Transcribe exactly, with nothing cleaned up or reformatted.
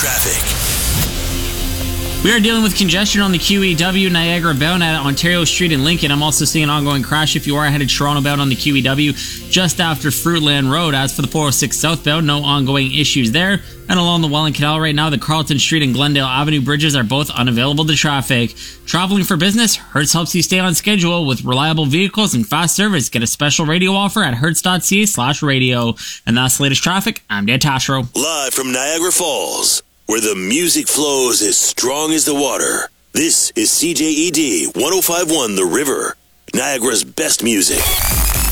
traffic. We are dealing with congestion on the Q E W Niagara bound at Ontario Street in Lincoln. I'm also seeing an ongoing crash if you are headed Toronto bound on the Q E W just after Fruitland Road. As for the four oh six southbound, no ongoing issues there. And along the Welland Canal right now, the Carleton Street and Glendale Avenue bridges are both unavailable to traffic. Traveling for business, Hertz helps you stay on schedule with reliable vehicles and fast service. Get a special radio offer at hertz.ca slash radio. And that's the latest traffic. I'm Dan Tashro. Live from Niagara Falls, where the music flows as strong as the water. This is C J E D one oh five point one The River, Niagara's best music.